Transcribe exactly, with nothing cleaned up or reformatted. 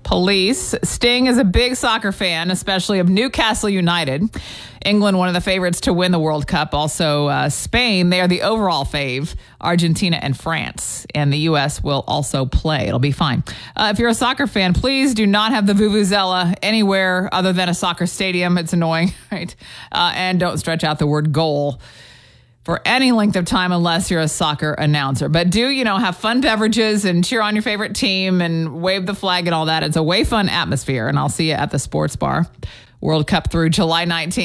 Police. Sting is a big soccer fan, especially of Newcastle United. England, one of the favorites to win the World Cup. Also, uh, Spain, they are the overall fave. Argentina and France. And the U S will also play. It'll be fine. Uh, if you're a soccer fan, please do not have the Vuvuzela anywhere other than a soccer stadium. It's annoying, right? Uh, and don't stretch out the word goal for any length of time unless you're a soccer announcer. But do, you know, have fun beverages and cheer on your favorite team and wave the flag and all that. It's a way fun atmosphere. And I'll see you at the sports bar. World Cup through July nineteenth.